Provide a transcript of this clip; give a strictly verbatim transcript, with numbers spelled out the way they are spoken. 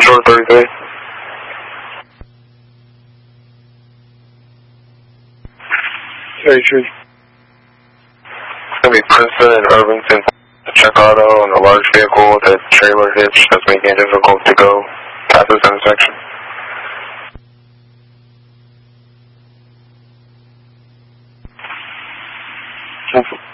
Shore thirty-three. thirty-three. It's going to be Princeton and Irvington. The check auto on a large vehicle with a trailer hitch that's making it difficult to go past this intersection. Cancel.